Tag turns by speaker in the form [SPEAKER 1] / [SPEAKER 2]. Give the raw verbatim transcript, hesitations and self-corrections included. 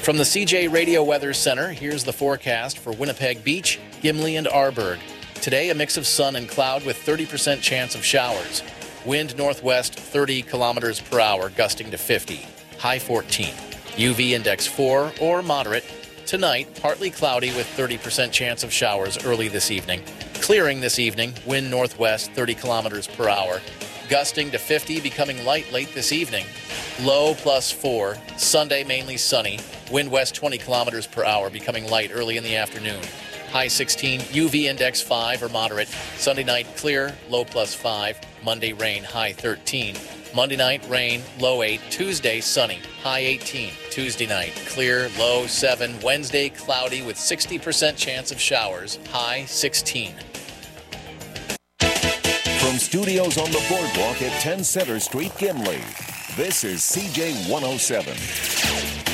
[SPEAKER 1] From the C J Radio Weather Center, here's the forecast for Winnipeg Beach, Gimli, and Arborg. Today, a mix of sun and cloud with thirty percent chance of showers. Wind northwest thirty kilometers per hour, gusting to fifty. High fourteen. U V index four or moderate. Tonight, partly cloudy with thirty percent chance of showers early this evening. Clearing this evening, wind northwest thirty kilometers per hour. Gusting to fifty, becoming light late this evening. Low plus four. Sunday, mainly sunny. Wind west twenty kilometers per hour, becoming light early in the afternoon. High sixteen, U V index five or moderate. Sunday night, clear, low plus five. Monday, rain, high thirteen. Monday night, rain, low eight. Tuesday, sunny, high eighteen. Tuesday night, clear, low seven. Wednesday, cloudy with sixty percent chance of showers, high sixteen.
[SPEAKER 2] From studios on the boardwalk at ten Center Street, Gimli, this is C J one oh seven.